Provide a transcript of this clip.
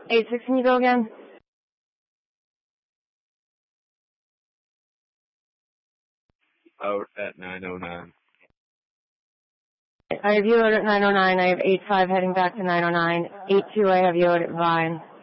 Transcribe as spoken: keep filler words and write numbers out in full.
eight six, can you go again? Out at nine oh nine. I have you out at nine oh nine. I have eight five heading back to nine oh nine. eight two, I have you out at Vine.